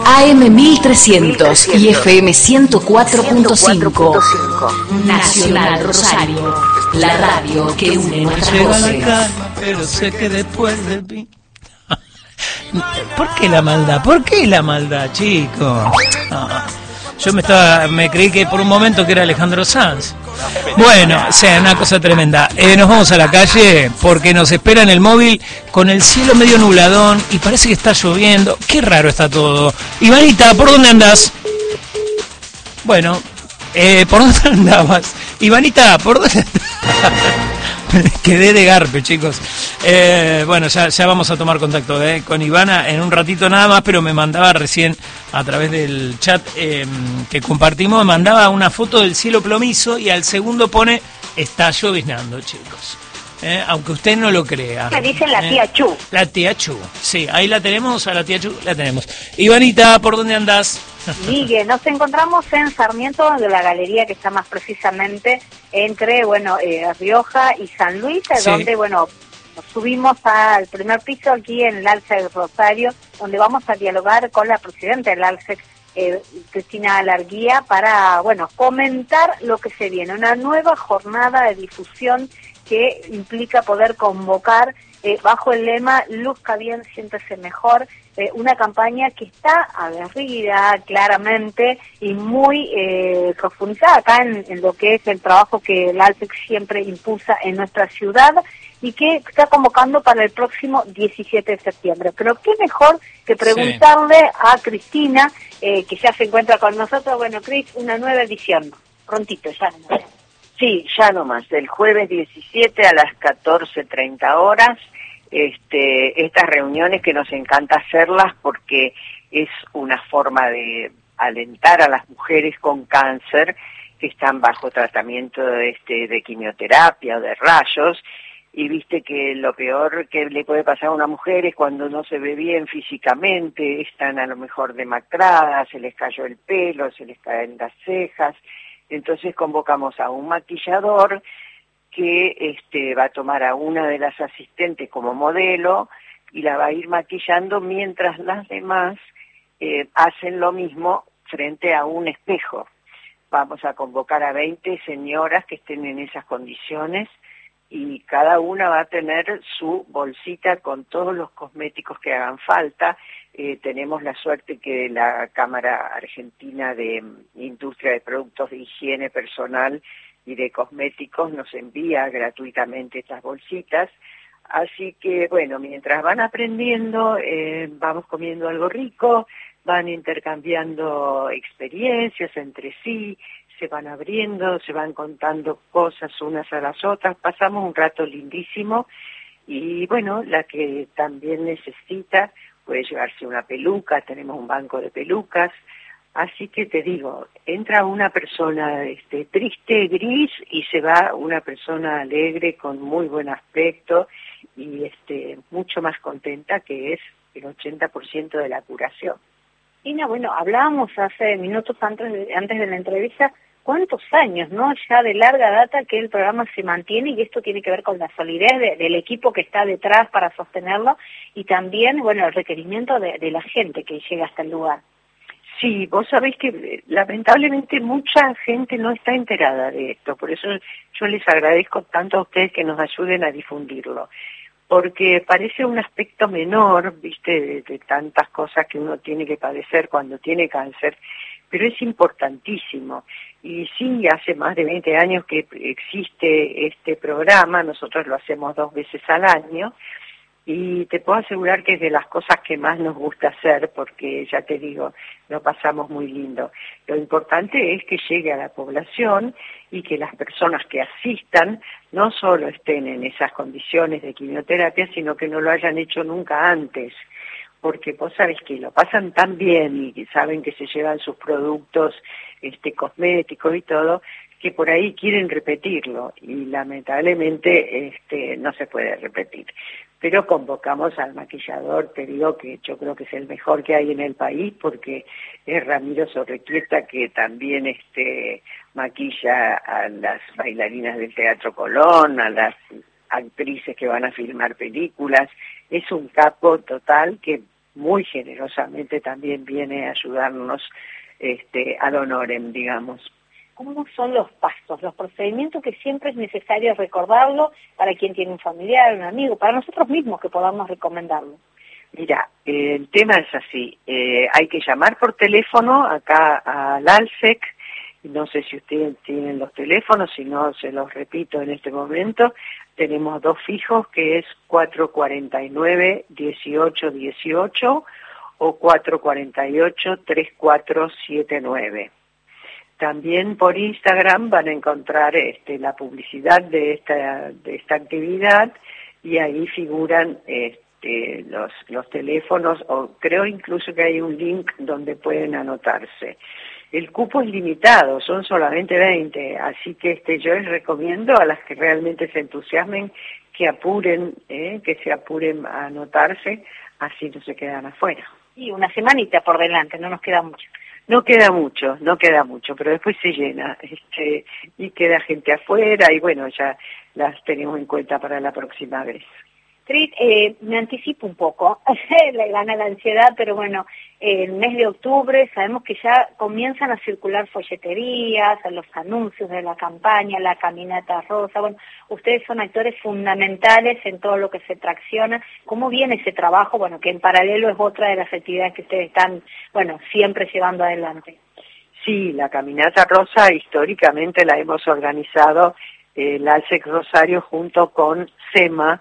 AM 1300 y FM 104.5. Nacional Rosario, la radio que une nuestras voces. Pero sé que después de mí... ¿Por qué la maldad? ¿Por qué la maldad, chicos? Yo me creí que por un momento que era Alejandro Sanz. Bueno, o sea, una cosa tremenda. Nos vamos a la calle porque nos espera en el móvil con el cielo medio nubladón y parece que está lloviendo. Qué raro está todo. Ivanita, ¿por dónde andás? Bueno, ¿por dónde andabas? Ivanita, ¿por dónde andabas? Quedé de garpe, chicos. Bueno, ya vamos a tomar contacto con Ivana en un ratito nada más, pero me mandaba recién a través del chat que compartimos, me mandaba una foto del cielo plomizo y al segundo pone está lloviznando, chicos. Aunque usted no lo crea. Me dicen la tía Chu. La tía Chu, sí, ahí la tenemos, a la tía Chu la tenemos. Ivanita, ¿por dónde andás? Miguel, nos encontramos en Sarmiento, de la galería que está más precisamente entre, Rioja y San Luis, Sí. donde, nos subimos al primer piso aquí en el Alce del Rosario, donde vamos a dialogar con la presidenta del Alce, Cristina Alarguía, para, comentar lo que se viene, una nueva jornada de difusión que implica poder convocar bajo el lema Luzca bien, siéntese mejor, una campaña que está aguerrida claramente y muy profundizada acá en lo que es el trabajo que el ALSEC siempre impulsa en nuestra ciudad y que está convocando para el próximo 17 de septiembre. Pero qué mejor que preguntarle a Cristina, que ya se encuentra con nosotros. Bueno, Cris, una nueva edición, prontito, ya. Sí, ya nomás, el jueves 17 a las 14:30 horas, estas reuniones que nos encanta hacerlas porque es una forma de alentar a las mujeres con cáncer que están bajo tratamiento de quimioterapia o de rayos, y viste que lo peor que le puede pasar a una mujer es cuando no se ve bien físicamente, están a lo mejor demacradas, se les cayó el pelo, se les caen las cejas. Entonces convocamos a un maquillador que va a tomar a una de las asistentes como modelo y la va a ir maquillando mientras las demás hacen lo mismo frente a un espejo. Vamos a convocar a 20 señoras que estén en esas condiciones y cada una va a tener su bolsita con todos los cosméticos que hagan falta. Tenemos la suerte que la Cámara Argentina de Industria de Productos de Higiene Personal y de Cosméticos nos envía gratuitamente estas bolsitas. Así que, mientras van aprendiendo, vamos comiendo algo rico, van intercambiando experiencias entre sí, se van abriendo, se van contando cosas unas a las otras, pasamos un rato lindísimo y, la que también necesita puede llevarse una peluca, tenemos un banco de pelucas, así que te digo, entra una persona triste, gris, y se va una persona alegre con muy buen aspecto y mucho más contenta, que es el 80% de la curación. Ina, hablábamos hace minutos antes de la entrevista, cuántos años, ¿no? Ya de larga data que el programa se mantiene y esto tiene que ver con la solidez del equipo que está detrás para sostenerlo y también, el requerimiento de la gente que llega hasta el lugar. Sí, vos sabés que lamentablemente mucha gente no está enterada de esto, por eso yo les agradezco tanto a ustedes que nos ayuden a difundirlo, porque parece un aspecto menor, viste, de tantas cosas que uno tiene que padecer cuando tiene cáncer, pero es importantísimo. Y sí, hace más de 20 años que existe este programa, nosotros lo hacemos 2 veces al año, y te puedo asegurar que es de las cosas que más nos gusta hacer, porque ya te digo, lo pasamos muy lindo. Lo importante es que llegue a la población y que las personas que asistan no solo estén en esas condiciones de quimioterapia, sino que no lo hayan hecho nunca antes, porque vos sabés que lo pasan tan bien y saben que se llevan sus productos cosméticos y todo, que por ahí quieren repetirlo y lamentablemente no se puede repetir. Pero convocamos al maquillador, te digo que yo creo que es el mejor que hay en el país, porque es Ramiro Sorrequieta, que también maquilla a las bailarinas del Teatro Colón, a las actrices que van a filmar películas. Es un capo total que muy generosamente también viene a ayudarnos ad honorem, digamos. ¿Cómo son los pasos, los procedimientos que siempre es necesario recordarlo para quien tiene un familiar, un amigo, para nosotros mismos que podamos recomendarlo? Mira, el tema es así, hay que llamar por teléfono acá al ALSEC, no sé si ustedes tienen los teléfonos, si no se los repito en este momento, tenemos 2 fijos que es 449-1818 o 448-3479. También por Instagram van a encontrar la publicidad de esta actividad y ahí figuran los teléfonos, o creo incluso que hay un link donde pueden anotarse. El cupo es limitado, son solamente 20, así que yo les recomiendo a las que realmente se entusiasmen que se apuren a anotarse, así no se quedan afuera. Y una semanita por delante, no nos queda mucho. No queda mucho, pero después se llena, y queda gente afuera, y bueno, ya las tenemos en cuenta para la próxima vez. Trit, me anticipo un poco, le gana la ansiedad, pero bueno, el mes de octubre sabemos que ya comienzan a circular folleterías, los anuncios de la campaña, la caminata rosa. Bueno, ustedes son actores fundamentales en todo lo que se tracciona. ¿Cómo viene ese trabajo? Bueno, que en paralelo es otra de las actividades que ustedes están, bueno, siempre llevando adelante. Sí, la caminata rosa históricamente la hemos organizado el ALSEC Rosario junto con SEMA.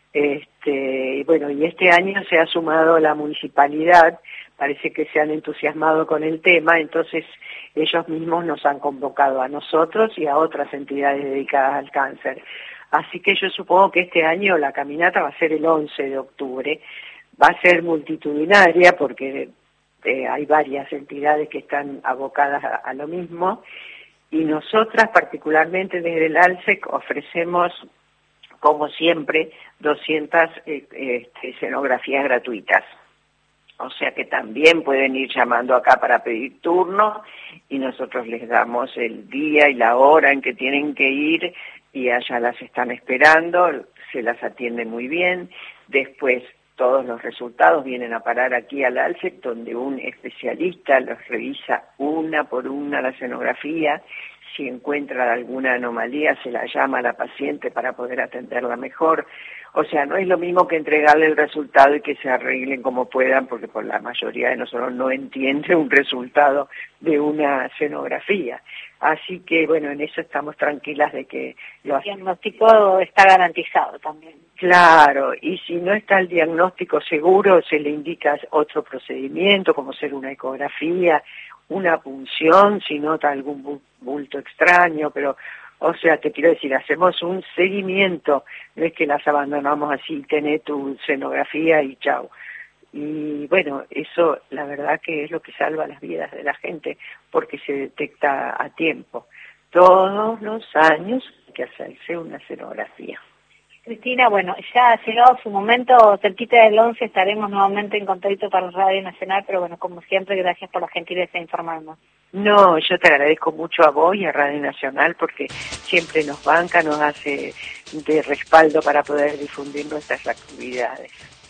Bueno, y este año se ha sumado la municipalidad, parece que se han entusiasmado con el tema, entonces ellos mismos nos han convocado a nosotros y a otras entidades dedicadas al cáncer. Así que yo supongo que este año la caminata va a ser el 11 de octubre, va a ser multitudinaria porque hay varias entidades que están abocadas a lo mismo, y nosotras particularmente desde el ALSEC ofrecemos, como siempre, 200 escenografías gratuitas. O sea que también pueden ir llamando acá para pedir turno y nosotros les damos el día y la hora en que tienen que ir y allá las están esperando, se las atiende muy bien. Después todos los resultados vienen a parar aquí al ALSEC, donde un especialista los revisa una por una la escenografía. Si encuentra alguna anomalía, se la llama a la paciente para poder atenderla mejor. O sea, no es lo mismo que entregarle el resultado y que se arreglen como puedan, porque por la mayoría de nosotros no entiende un resultado de una escenografía. Así que, bueno, en eso estamos tranquilas de que el diagnóstico está garantizado también. Claro, y si no está el diagnóstico seguro, se le indica otro procedimiento, como ser una ecografía, una punción, si nota algún bulto extraño, pero, o sea, te quiero decir, hacemos un seguimiento, no es que las abandonamos así, tenés tu escenografía y chau. Y bueno, eso la verdad que es lo que salva las vidas de la gente, porque se detecta a tiempo. Todos los años hay que hacerse una escenografía. Cristina, bueno, ya ha llegado su momento, cerquita del 11 estaremos nuevamente en contacto para Radio Nacional, pero bueno, como siempre, gracias por la gentileza de informarnos. No, yo te agradezco mucho a vos y a Radio Nacional porque siempre nos banca, nos hace de respaldo para poder difundir nuestras actividades.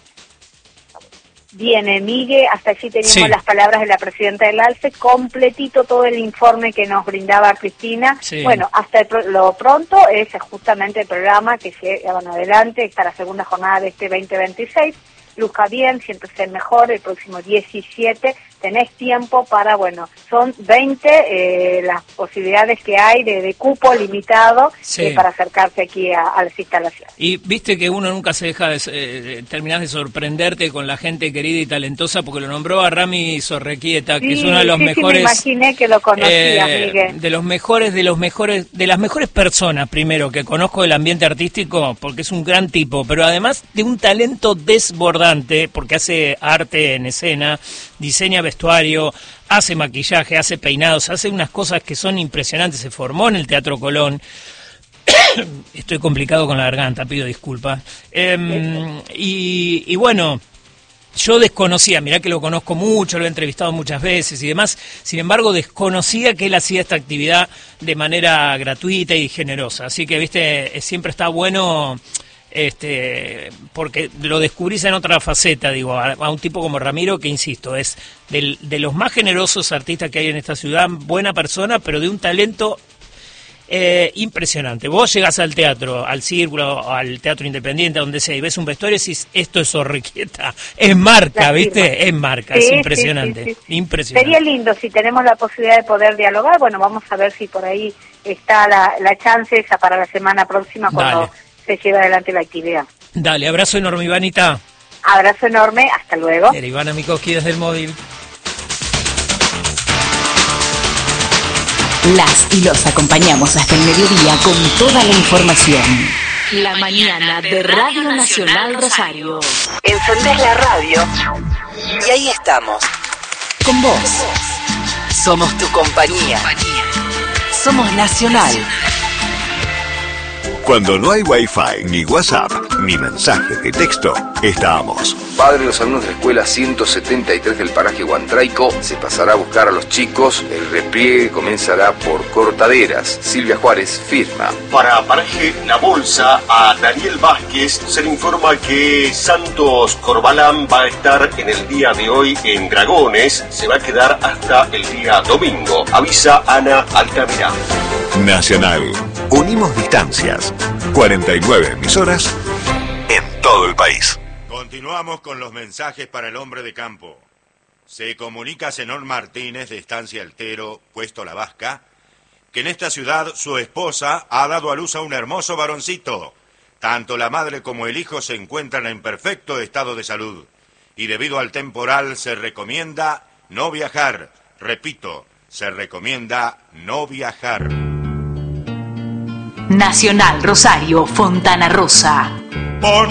Bien, Miguel, hasta allí teníamos las palabras de la presidenta del ALSEC, completito todo el informe que nos brindaba Cristina. Sí. Bueno, hasta lo pronto es justamente el programa que llevan adelante, está la segunda jornada de este 2026. Luzca bien, siéntese mejor, el próximo 17 tenés tiempo para, bueno, son 20 las posibilidades que hay de cupo limitado para acercarse aquí a las instalaciones. Y viste que uno nunca se deja terminás de sorprenderte con la gente querida y talentosa, porque lo nombró a Rami Sorrequieta, que es uno de los mejores. Sí, me imaginé que lo conocía, Miguel. De las mejores personas, primero, que conozco del ambiente artístico, porque es un gran tipo, pero además de un talento desbordante, porque hace arte en escena, diseña vestuario, hace maquillaje, hace peinados, hace unas cosas que son impresionantes. Se formó en el Teatro Colón. Estoy complicado con la garganta, pido disculpas. Y bueno, yo desconocía, mirá que lo conozco mucho, lo he entrevistado muchas veces y demás, sin embargo desconocía que él hacía esta actividad de manera gratuita y generosa. Así que, viste, siempre está bueno porque lo descubrís en otra faceta, digo, a un tipo como Ramiro, que insisto, es de los más generosos artistas que hay en esta ciudad, buena persona, pero de un talento impresionante. Vos llegás al teatro, al Círculo, al Teatro Independiente, donde sea, y ves un vestuario y decís, esto es Orriquieta, es marca, ¿viste? Es marca, es impresionante, sí. impresionante. Sería lindo si tenemos la posibilidad de poder dialogar, bueno, vamos a ver si por ahí está la chance esa para la semana próxima cuando se lleve adelante la actividad. Dale, abrazo enorme, Ivanita. Abrazo enorme, hasta luego. Era Ivana Mikoski desde el móvil. Las y los acompañamos hasta el mediodía con toda la información. La mañana de Radio Nacional Rosario. Encendés la radio y ahí estamos. Con vos. Somos tu compañía. Somos Nacional. Cuando no hay Wi-Fi, ni WhatsApp, ni mensajes de texto, estamos. Padre de los alumnos de la escuela 173 del paraje Huantraico se pasará a buscar a los chicos. El repliegue comenzará por Cortaderas. Silvia Juárez firma. Para paraje La Bolsa, a Daniel Vázquez se le informa que Santos Corbalán va a estar en el día de hoy en Dragones. Se va a quedar hasta el día domingo. Avisa Ana Altamira. Nacional. Unimos distancias. 49 emisoras en todo el país. Continuamos con los mensajes para el hombre de campo. Se comunica a Zenón Martínez de Estancia Altero, puesto La Vasca, que en esta ciudad su esposa ha dado a luz a un hermoso varoncito. Tanto la madre como el hijo se encuentran en perfecto estado de salud. Y debido al temporal se recomienda no viajar. Repito, se recomienda no viajar. Nacional Rosario, Fontana Rosa. Por